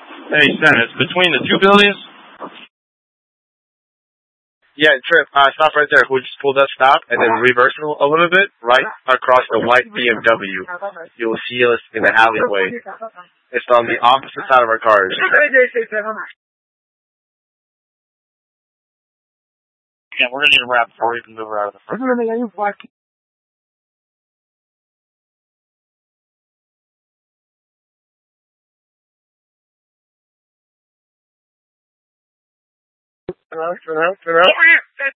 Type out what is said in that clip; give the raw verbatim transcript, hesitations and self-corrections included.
Hey, Sen, it's between the two buildings. Yeah, Trip, uh, stop right there. We just pull that stop and then reverse a a little bit, right across the white B M W. You'll see us in the alleyway. It's on the opposite side of our cars. Yeah, we're gonna need a wrap before we can move her out of the front. Turn out, turn out, turn out.